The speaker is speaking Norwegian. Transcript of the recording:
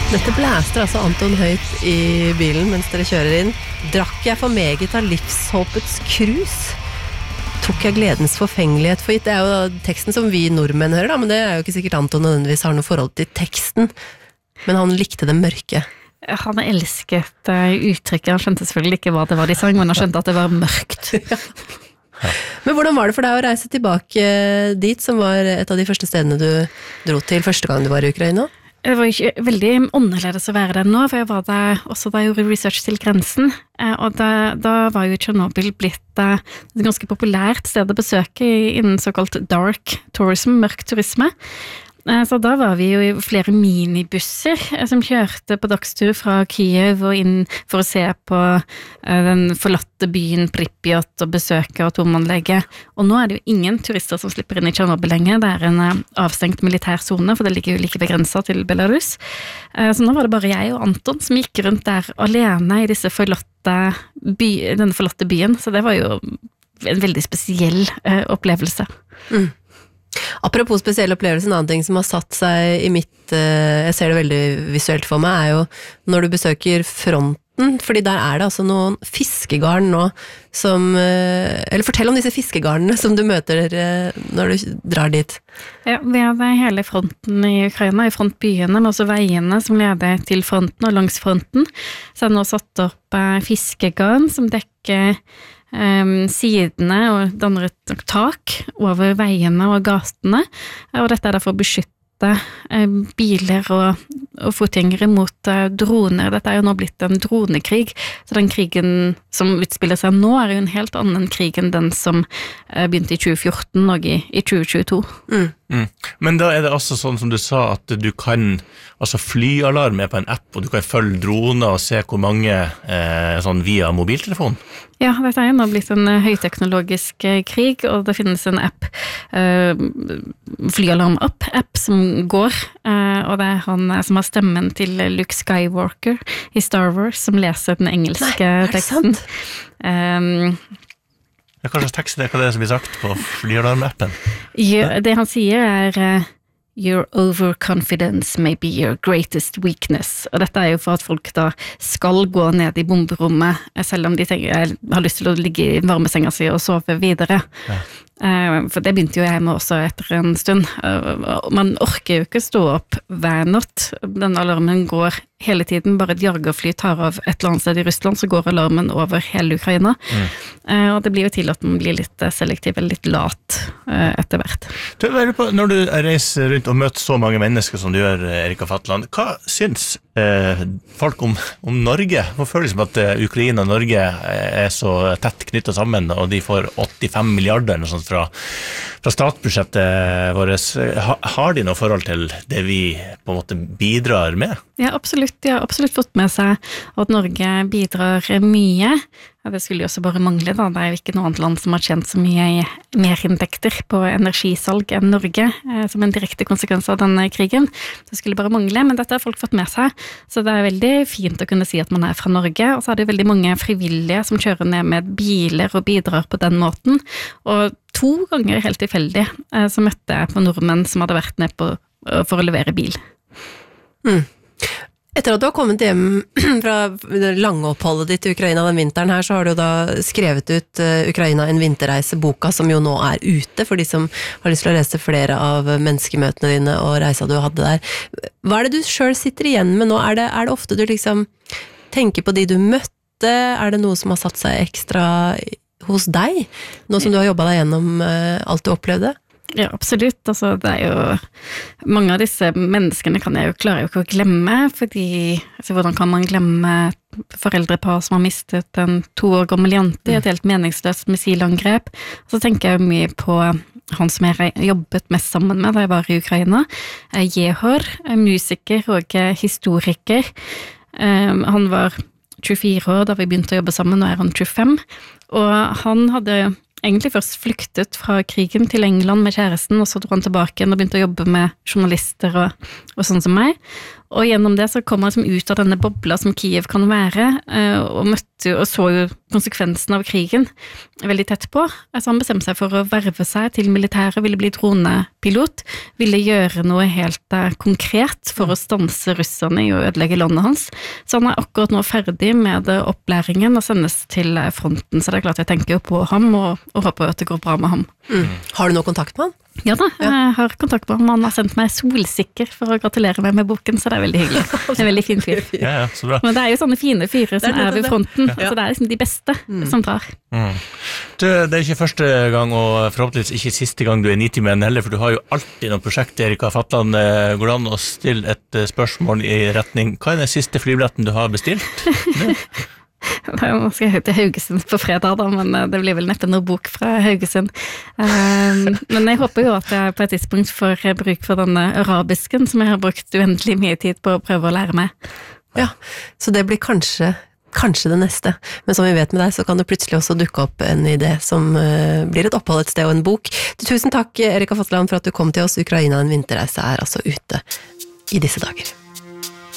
Dette blæster altså Anton høyt i bilen mens dere kjører inn. Drakk jeg for meget av livshåpets krus? Tok jeg gledens forfengelighet for gitt? Det jo teksten som vi nordmenn hører da, men det jo ikke sikkert Anton nødvendigvis har noe forhold til teksten. Men han likte det mørke. Han elsket uttrykket, han skjønte selvfølgelig ikke hva det var de sang, men han skjønte at det var mørkt. Ja. Men hvordan var det for deg å reise tilbake dit, som var et av de første stedene du dro til første gang du var i Ukraina? Det var ikke veldig annerledes å være der nå, for jeg var der også da jeg gjorde research til grensen, og da var jo Chernobyl blitt et ganske populært sted å besøke innen såkalt dark tourism, mørk turisme. Så da var vi jo i flere minibusser som kjørte på dagstur fra Kiev og inn for å se på den forlatte byen Pripyat og besøke atomanlegget. Og nå det jo ingen turister som slipper inn i Chernobyl lenger. Det en avstengt militærzone, for det ligger jo like begrenset til Belarus. Så nå var det bare jeg og Anton som gikk rundt der alene i denne forlatte byen. Så det var jo en veldig spesiell opplevelse. Mm. Apropos spesiell opplevelse, en annen ting som har satt seg i mitt, jeg ser det veldig visuelt for meg, jo når du besøker fronten, fordi der det altså noen fiskegarn nå som, eller fortell om disse fiskegarnene som du møter når du drar dit. Ja, vi hadde hele fronten i Ukraina, i frontbyene, men også veiene som leder til fronten og langs fronten, så nå satt opp fiskegarn som dekker sidene og danner et tak over veiene og gatene, og dette derfor å beskytte biler og fotgjengere mot droner. Dette jo nå blitt en dronekrig, så den krigen som utspiller seg nå jo en helt annen krig enn den som begynte i 2014 og i 2022. Mm. Mm. Men da det altså sånn som du sa, at du kan flyalarm på en app, og du kan følge droner og se hvor mange sånn via mobiltelefon? Ja, dette jo nå blitt en høyteknologisk krig, og det finnes en app, flyalarm-app som går, og det han som har stemmen til Luke Skywalker i Star Wars, som leser den engelske teksten. Hva slags tekst hva det som blir sagt på flyalarm-appen? Ja, det han sier Your overconfidence may be your greatest weakness. Og dette jo for at folk da skal gå ned i bomberommet, selv om de har lyst til å ligge i varmesenga si og sove videre. Ja. For det begynte jo jeg med også etter en stund. Man orker jo ikke stå opp hver natt. Den alarmen går hele tiden, bare et jagerfly tar av et eller annet sted i Russland, så går alarmen over hele Ukraina. Og det blir jo til at man blir litt selektiv eller litt lat etter hvert. Når du reiser rundt og møter så mange mennesker som du gjør, Erika Fatland, hva syns folk om Norge? Hvor føles det som at Ukraina og Norge så tett knyttet sammen, og de får 85 milliarder eller sånt fra statsbudsjettet vårt? Har de noe forhold til det vi på en måte bidrar med? Ja, absolutt. De har absolutt fått med seg at Norge bidrar mye. Ja, det skulle jo også bare mangle da. Det jo ikke noe annet land som har tjent så mye merinntekter på energisalg enn Norge, som en direkte konsekvens av denne krigen. Det skulle bare mangle, men dette har folk fått med seg. Så det veldig fint å kunne si at man fra Norge, og så det veldig mange frivillige som kjører ned med biler og bidrar på den måten. Og 2 ganger helt tilfeldig så møtte jeg på nordmenn som hadde vært ned for å levere bil. Mm. Etter at du har kommet hjem fra det lange oppholdet ditt i Ukraina den vinteren her, så har du da skrevet ut Ukraina en vinterreise-boka, som jo nå ute, for de som har lyst til å lese flere av menneskemøtene dine og reisa du hadde der. Hva det du selv sitter igjen med nå? Det ofte du liksom tenker på de du møtte? Det noe som har satt seg ekstra hos deg, nå som du har jobbet deg gjennom alt du opplevde? Ja, absolutt. Altså, det jo mange av disse menneskene klarer jo ikke å glemme, fordi hvordan kan man glemme foreldrepar som har mistet en 2 år gammel jente i et helt meningsløst missilangrep? Så tenker jeg mye på han som jeg jobbet mest sammen med da jeg var i Ukraina, Jehor, musiker og historiker. Han var 24 år da vi begynte å jobbe sammen, nå han 25, og han hadde egentlig først flyktet fra krigen til England med kjæresten, og så dro han tilbake igjen og begynte å jobbe med journalister og sånn som meg. Og gjennom det så kom han liksom ut av denne bobla som Kiev kan være, og så jo konsekvensen av krigen veldig tett på. Så han bestemte seg for å verve seg til militæret, ville bli dronepilot, ville gjøre noe helt konkret for å stanse russerne i å ødelegge landet hans. Så han akkurat nå ferdig med opplæringen og sendes til fronten, så det klart jeg tenker på ham og håper at det går bra med ham. Har du noe kontakt med han? Ja da, jeg har kontakt med ham. Han har sendt meg solsikker for å gratulere meg med boken, så det veldig hyggelig. Det en veldig fin fyr. Ja, så bra. Men det jo sånne fine fyrer som ved fronten, så det liksom de beste som drar. Det ikke første gang, og forhåpentligvis ikke siste gang du nitimen heller, for du har jo alltid noen prosjekt, Erika Fatland. Går det an å stille et spørsmål i retning, hva den siste flybilletten du har bestilt? Nå skal jeg til Haugesund på fredag da, men det blir vel neppe noe bok fra Haugesund. Men jeg håper jo at jeg på et tidspunkt får bruk for denne arabisken som jeg har brukt uendelig mye tid på å prøve å lære meg. Ja, så det blir kanskje det neste. Men som vi vet med deg, så kan det plutselig også dukke opp en idé som blir et opphold et sted og en bok. Tusen takk, Erika Fatland, for at du kom til oss. Ukraina en vinterreise altså ute i disse dager.